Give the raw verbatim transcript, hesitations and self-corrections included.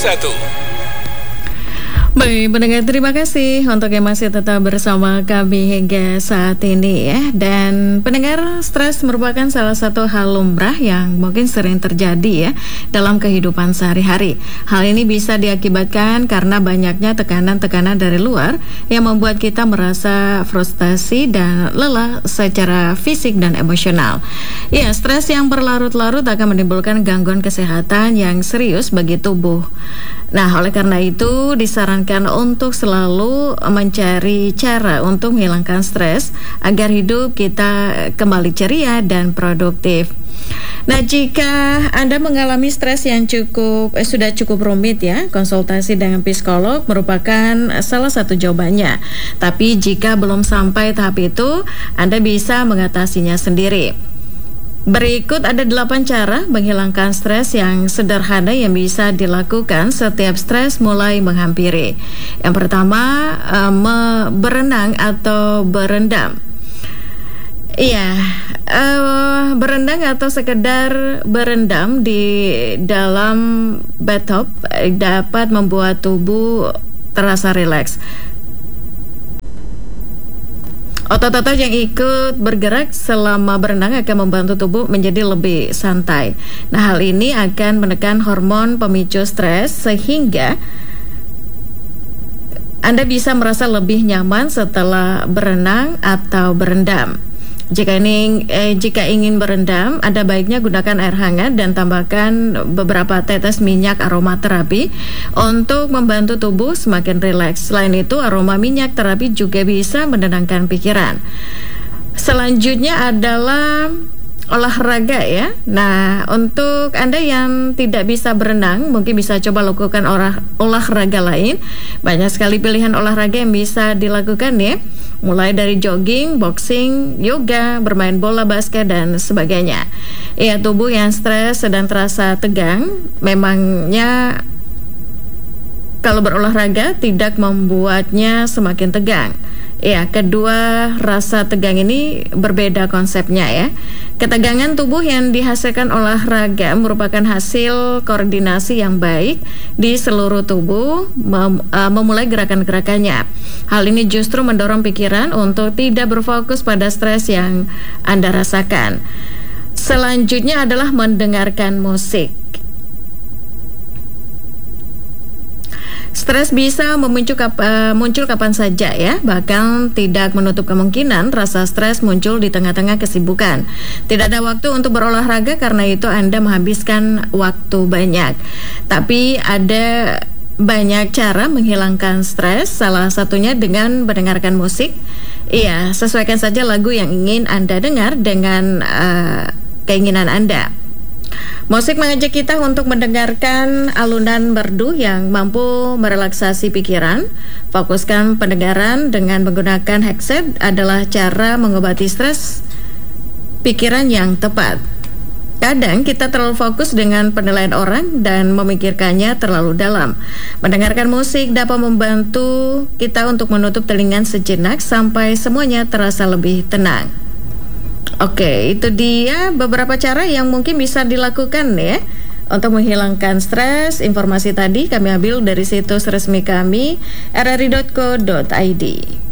satu. Baik, pendengar, terima kasih untuk yang masih tetap bersama kami hingga saat ini ya. Dan pendengar, stres merupakan salah satu hal lumrah yang mungkin sering terjadi ya dalam kehidupan sehari-hari. Hal ini bisa diakibatkan karena banyaknya tekanan-tekanan dari luar yang membuat kita merasa frustasi dan lelah secara fisik dan emosional. Ya, stres yang berlarut-larut akan menimbulkan gangguan kesehatan yang serius bagi tubuh. Nah, oleh karena itu disarankan untuk selalu mencari cara untuk menghilangkan stres agar hidup kita kembali ceria dan produktif. Nah, jika Anda mengalami stres yang cukup eh, sudah cukup rumit ya, konsultasi dengan psikolog merupakan salah satu jawabannya. Tapi jika belum sampai tahap itu, Anda bisa mengatasinya sendiri. Berikut ada delapan cara menghilangkan stres yang sederhana yang bisa dilakukan setiap stres mulai menghampiri. Yang pertama, uh, berenang atau berendam. Iya, uh, berenang atau sekedar berendam di dalam bathtub dapat membuat tubuh terasa rileks. Otot-otot yang ikut bergerak selama berenang akan membantu tubuh menjadi lebih santai. Nah, hal ini akan menekan hormon pemicu stres sehingga Anda bisa merasa lebih nyaman setelah berenang atau berendam. Jika ini eh, jika ingin berendam, ada baiknya gunakan air hangat dan tambahkan beberapa tetes minyak aromaterapi untuk membantu tubuh semakin rileks. Selain itu, aroma minyak terapi juga bisa menenangkan pikiran. Selanjutnya adalah olahraga ya. Nah, untuk Anda yang tidak bisa berenang, mungkin bisa coba lakukan olah, olahraga lain. Banyak sekali pilihan olahraga yang bisa dilakukan ya. Mulai dari jogging, boxing, yoga, bermain bola basket, dan sebagainya. Ya, tubuh yang stres sedang terasa tegang, memangnya kalau berolahraga tidak membuatnya semakin tegang. Ya, kedua rasa tegang ini berbeda konsepnya ya. Ketegangan tubuh yang dihasilkan olahraga merupakan hasil koordinasi yang baik di seluruh tubuh mem, uh, memulai gerakan-gerakannya. Hal ini justru mendorong pikiran untuk tidak berfokus pada stres yang Anda rasakan. Selanjutnya adalah mendengarkan musik. Stres bisa memuncul kap, uh, muncul kapan saja ya, bahkan tidak menutup kemungkinan rasa stres muncul di tengah-tengah kesibukan. Tidak ada waktu untuk berolahraga, karena itu Anda menghabiskan waktu banyak. Tapi ada banyak cara menghilangkan stres, salah satunya dengan mendengarkan musik. Iya, sesuaikan saja lagu yang ingin Anda dengar dengan uh, keinginan Anda. Musik mengajak kita untuk mendengarkan alunan merdu yang mampu merelaksasi pikiran. Fokuskan pendengaran dengan menggunakan headset adalah cara mengobati stres pikiran yang tepat. Kadang kita terlalu fokus dengan penilaian orang dan memikirkannya terlalu dalam. Mendengarkan musik dapat membantu kita untuk menutup telinga sejenak sampai semuanya terasa lebih tenang. Oke, itu dia beberapa cara yang mungkin bisa dilakukan ya untuk menghilangkan stres. Informasi tadi kami ambil dari situs resmi kami r r i dot co dot i d.